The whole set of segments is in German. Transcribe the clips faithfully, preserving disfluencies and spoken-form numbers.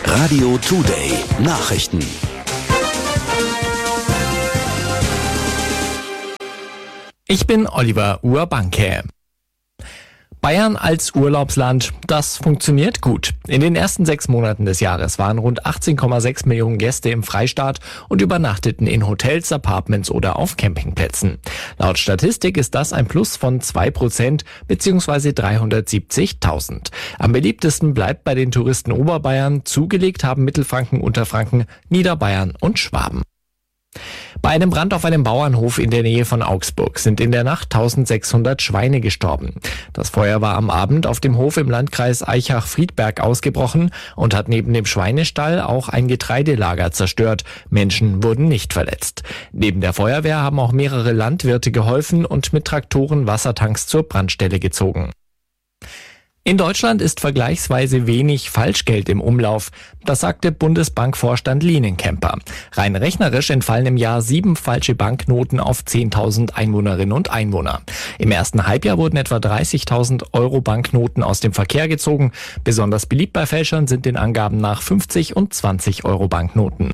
Radio Today Nachrichten. Ich bin Oliver Urbanke. Bayern als Urlaubsland, das funktioniert gut. In den ersten sechs Monaten des Jahres waren rund achtzehn Komma sechs Millionen Gäste im Freistaat und übernachteten in Hotels, Apartments oder auf Campingplätzen. Laut Statistik ist das ein Plus von zwei Prozent bzw. dreihundertsiebzigtausend. Am beliebtesten bleibt bei den Touristen Oberbayern, zugelegt haben Mittelfranken, Unterfranken, Niederbayern und Schwaben. Bei einem Brand auf einem Bauernhof in der Nähe von Augsburg sind in der Nacht eintausendsechshundert Schweine gestorben. Das Feuer war am Abend auf dem Hof im Landkreis Aichach-Friedberg ausgebrochen und hat neben dem Schweinestall auch ein Getreidelager zerstört. Menschen wurden nicht verletzt. Neben der Feuerwehr haben auch mehrere Landwirte geholfen und mit Traktoren Wassertanks zur Brandstelle gezogen. In Deutschland ist vergleichsweise wenig Falschgeld im Umlauf. Das sagte Bundesbankvorstand Lienenkemper. Rein rechnerisch entfallen im Jahr sieben falsche Banknoten auf zehntausend Einwohnerinnen und Einwohner. Im ersten Halbjahr wurden etwa dreißigtausend Euro Banknoten aus dem Verkehr gezogen. Besonders beliebt bei Fälschern sind den Angaben nach fünfzig und zwanzig Euro Banknoten.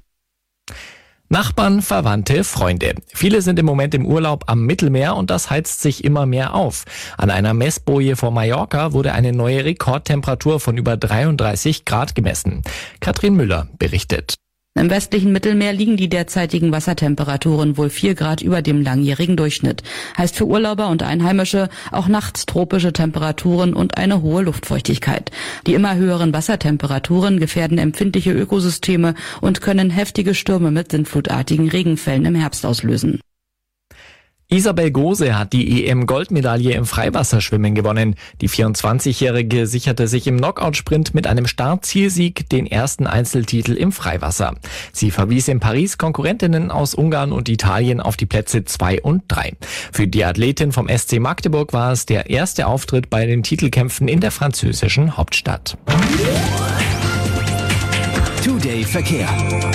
Nachbarn, Verwandte, Freunde. Viele sind im Moment im Urlaub am Mittelmeer und das heizt sich immer mehr auf. An einer Messboje vor Mallorca wurde eine neue Rekordtemperatur von über dreiunddreißig Grad gemessen. Katrin Müller berichtet. Im westlichen Mittelmeer liegen die derzeitigen Wassertemperaturen wohl vier Grad über dem langjährigen Durchschnitt. Heißt für Urlauber und Einheimische auch nachts tropische Temperaturen und eine hohe Luftfeuchtigkeit. Die immer höheren Wassertemperaturen gefährden empfindliche Ökosysteme und können heftige Stürme mit sintflutartigen Regenfällen im Herbst auslösen. Isabel Gose hat die E M-Goldmedaille im Freiwasserschwimmen gewonnen. Die vierundzwanzigjährige sicherte sich im Knockout-Sprint mit einem Start-Zielsieg den ersten Einzeltitel im Freiwasser. Sie verwies in Paris Konkurrentinnen aus Ungarn und Italien auf die Plätze zwei und drei. Für die Athletin vom S C Magdeburg war es der erste Auftritt bei den Titelkämpfen in der französischen Hauptstadt. Today Verkehr.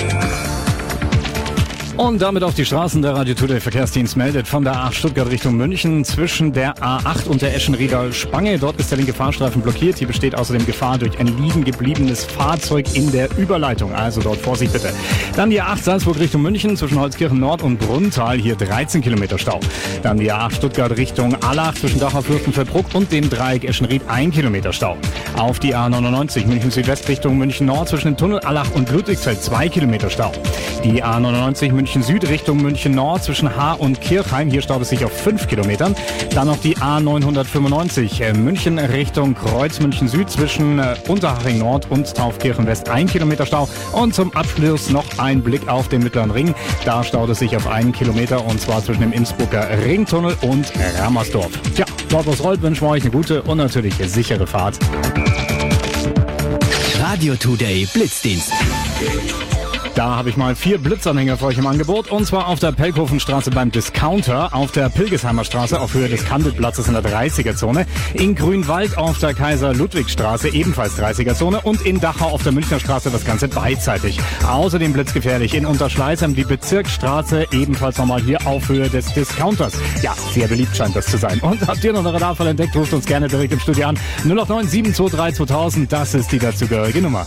Und damit auf die Straßen. Der Radio Today Verkehrsdienst meldet von der A acht Stuttgart Richtung München zwischen der A acht und der Eschenrieder-Spange. Dort ist der linke Fahrstreifen blockiert. Hier besteht außerdem Gefahr durch ein liegen gebliebenes Fahrzeug in der Überleitung. Also dort Vorsicht bitte. Dann die A acht Salzburg Richtung München zwischen Holzkirchen Nord und Brunntal. Hier dreizehn Kilometer Stau. Dann die A acht Stuttgart Richtung Allach zwischen Dachau, Fürstenfeldbruck und dem Dreieck Eschenried ein Kilometer Stau. Auf die A neunundneunzig München Südwest Richtung München Nord zwischen dem Tunnel Allach und Ludwigsfeld zwei Kilometer Stau. Die A neunundneunzig München Süd Richtung München Nord zwischen Haar und Kirchheim. Hier staut es sich auf fünf Kilometern. Dann noch die A neunhundertfünfundneunzig äh, München Richtung Kreuz München Süd zwischen äh, Unterhaching Nord und Taufkirchen West ein Kilometer Stau. Und zum Abschluss noch ein Blick auf den Mittleren Ring. Da staut es sich auf einen Kilometer und zwar zwischen dem Innsbrucker Ringtunnel und Ramersdorf. Tja, dort was rollt, wünschen wir euch eine gute und natürlich sichere Fahrt. Radio Today Blitzdienst. Da habe ich mal vier Blitzanhänger für euch im Angebot. Und zwar auf der Pelkhofenstraße beim Discounter, auf der Pilgesheimer Straße auf Höhe des Kandelplatzes in der dreißiger-Zone, in Grünwald auf der Kaiser-Ludwig-Straße ebenfalls dreißiger-Zone und in Dachau auf der Münchner Straße das Ganze beidseitig. Außerdem blitzgefährlich in Unterschleißheim die Bezirksstraße, ebenfalls nochmal hier auf Höhe des Discounters. Ja, sehr beliebt scheint das zu sein. Und habt ihr noch eine Radarfall entdeckt, ruft uns gerne direkt im Studio an. null acht neun sieben zwei drei zweitausend, das ist die dazugehörige Nummer.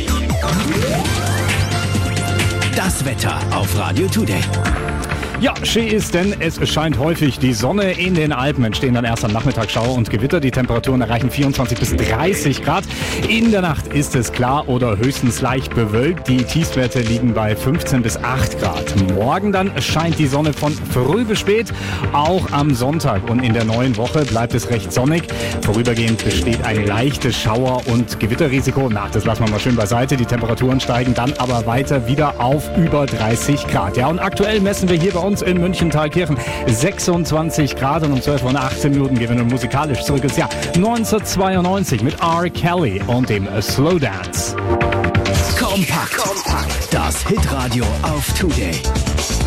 Das Wetter auf Radio Today. Ja, schön ist, denn es scheint häufig die Sonne. In den Alpen entstehen dann erst am Nachmittag Schauer und Gewitter. Die Temperaturen erreichen vierundzwanzig bis dreißig Grad. In der Nacht ist es klar oder höchstens leicht bewölkt. Die Tiefstwerte liegen bei fünfzehn bis acht Grad. Morgen dann scheint die Sonne von früh bis spät. Auch am Sonntag und in der neuen Woche bleibt es recht sonnig. Vorübergehend besteht ein leichtes Schauer- und Gewitterrisiko. Na, das lassen wir mal schön beiseite. Die Temperaturen steigen dann aber weiter wieder auf über dreißig Grad. Ja, und aktuell messen wir hier bei uns in München-Thalkirchen sechsundzwanzig Grad und um zwölf Uhr achtzehn Minuten gehen wir musikalisch zurück ins Jahr neunzehnhundertzweiundneunzig mit R. Kelly und dem Slow Dance. Kompakt. Kompakt. Das Hitradio auf Today.